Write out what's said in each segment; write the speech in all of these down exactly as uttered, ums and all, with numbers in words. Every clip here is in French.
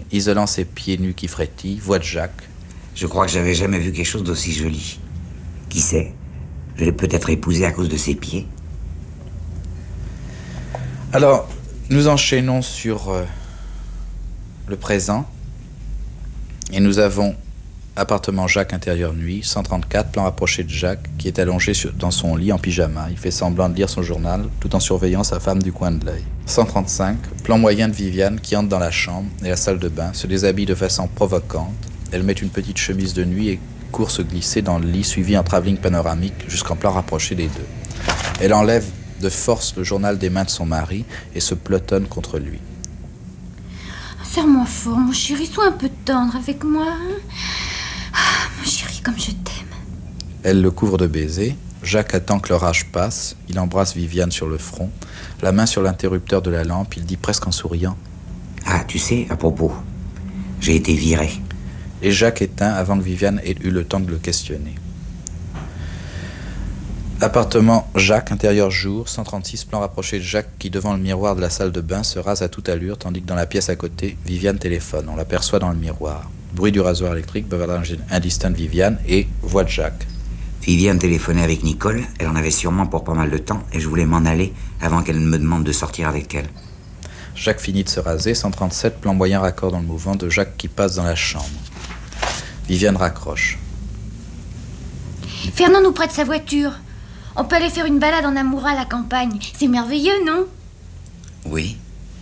isolant ses pieds nus qui frétillent, voix de Jacques. Je crois que j'avais jamais vu quelque chose d'aussi joli. Qui sait? Je l'ai peut-être épousé à cause de ses pieds. Alors, nous enchaînons sur euh, le présent. Et nous avons appartement Jacques, intérieur nuit, cent trente-quatre, plan rapproché de Jacques, qui est allongé sur, dans son lit en pyjama. Il fait semblant de lire son journal, tout en surveillant sa femme du coin de l'œil. cent trente-cinq, plan moyen de Viviane, qui entre dans la chambre et la salle de bain, se déshabille de façon provocante. Elle met une petite chemise de nuit et court se glisser dans le lit, suivi en travelling panoramique jusqu'en plan rapproché des deux. Elle enlève de force le journal des mains de son mari et se pelotonne contre lui. Serre-moi fort, mon chéri, sois un peu tendre avec moi. Ah, mon chéri, comme je t'aime. Elle le couvre de baisers. Jacques attend que l'orage passe. Il embrasse Viviane sur le front. La main sur l'interrupteur de la lampe, il dit presque en souriant. Ah, tu sais, à propos, j'ai été viré. Et Jacques éteint avant que Viviane ait eu le temps de le questionner. Appartement Jacques, intérieur jour, cent trente-six, plan rapproché de Jacques qui, devant le miroir de la salle de bain, se rase à toute allure, tandis que dans la pièce à côté, Viviane téléphone. On l'aperçoit dans le miroir. Bruit du rasoir électrique, bavardage indistinct de Viviane et voix de Jacques. Viviane téléphonait avec Nicole, elle en avait sûrement pour pas mal de temps, et je voulais m'en aller avant qu'elle ne me demande de sortir avec elle. Jacques finit de se raser, cent trente-sept, plan moyen raccord dans le mouvement de Jacques qui passe dans la chambre. Viviane raccroche. Fernand nous prête sa voiture. On peut aller faire une balade en amoureux à la campagne. C'est merveilleux, non? Oui.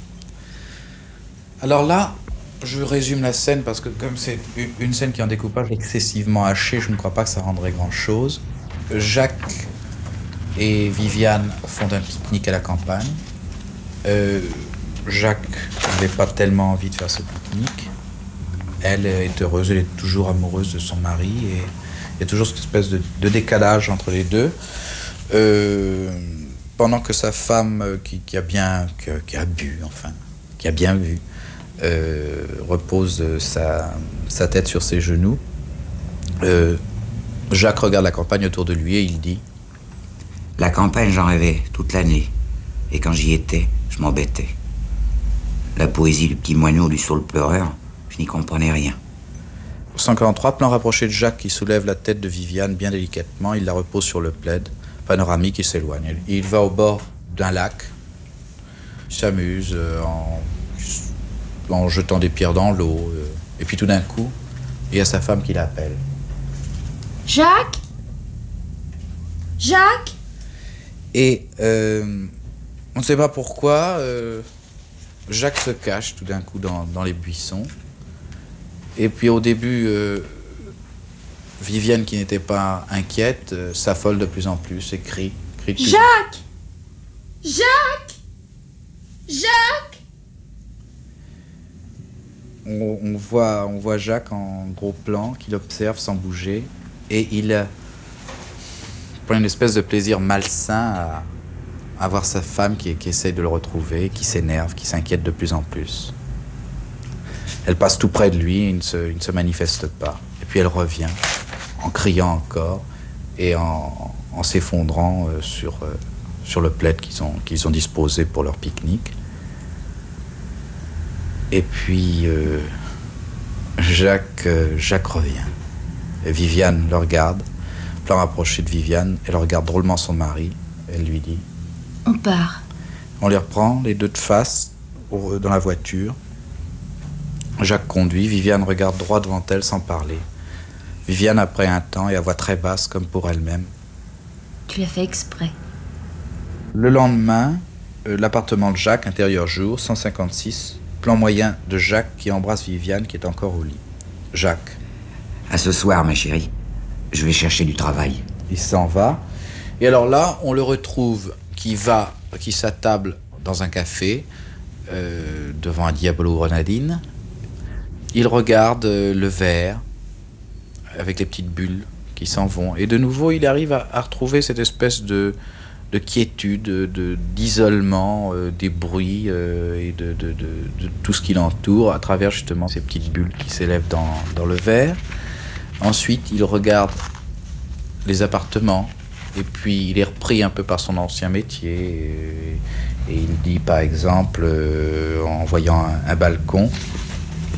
Alors là, je résume la scène parce que comme c'est une scène qui est en découpage excessivement haché, je ne crois pas que ça rendrait grand-chose. Jacques et Viviane font un pique-nique à la campagne. Euh, Jacques n'avait pas tellement envie de faire ce pique-nique. Elle est heureuse, elle est toujours amoureuse de son mari et il y a toujours cette espèce de, de décalage entre les deux. Euh, pendant que sa femme, qui, qui a bien, qui a, qui a bu, enfin, qui a bien vu, euh, repose sa, sa tête sur ses genoux, euh, Jacques regarde la campagne autour de lui et il dit: La campagne, j'en rêvais toute l'année. Et quand j'y étais, je m'embêtais. La poésie du petit moineau du saule pleureur, je n'y comprenais rien. cent quarante-trois, plan rapproché de Jacques qui soulève la tête de Viviane bien délicatement. Il la repose sur le plaid panoramique et s'éloigne. Il va au bord d'un lac. Il s'amuse en, en jetant des pierres dans l'eau. Et puis tout d'un coup, il y a sa femme qui l'appelle. Jacques? Jacques? Et euh, on ne sait pas pourquoi, euh, Jacques se cache tout d'un coup dans, dans les buissons. Et puis au début, euh, Viviane, qui n'était pas inquiète, euh, s'affole de plus en plus et crie. crie de plus Jacques! Jacques! Jacques! On, on, voit, on voit Jacques en gros plan, qui l'observe sans bouger. Et il euh, prend une espèce de plaisir malsain à, à voir sa femme qui, qui essaie de le retrouver, qui s'énerve, qui s'inquiète de plus en plus. Elle passe tout près de lui, il ne, se, il ne se manifeste pas. Et puis elle revient, en criant encore, et en, en s'effondrant euh, sur, euh, sur le plaid qu'ils ont, qu'ils ont disposé pour leur pique-nique. Et puis, euh, Jacques, euh, Jacques revient. Et Viviane le regarde, plan rapproché de Viviane, elle regarde drôlement son mari, elle lui dit: On part. On les reprend, les deux de face, au, dans la voiture. Jacques conduit, Viviane regarde droit devant elle sans parler. Viviane, après un temps, et à voix très basse, comme pour elle-même: Tu l'as fait exprès. Le lendemain, euh, l'appartement de Jacques, intérieur jour, cent cinquante-six, plan moyen de Jacques qui embrasse Viviane qui est encore au lit. Jacques. À ce soir, ma chérie. Je vais chercher du travail. Il s'en va. Et alors là, on le retrouve qui va, qui s'attable dans un café, euh, devant un Diabolo Grenadine. Il regarde euh, le verre avec les petites bulles qui s'en vont. Et de nouveau, il arrive à, à retrouver cette espèce de, de quiétude, de, d'isolement euh, des bruits euh, et de, de, de, de tout ce qui l'entoure à travers justement ces petites bulles qui s'élèvent dans, dans le verre. Ensuite, il regarde les appartements et puis il est repris un peu par son ancien métier. Et, et il dit par exemple, euh, en voyant un, un balcon,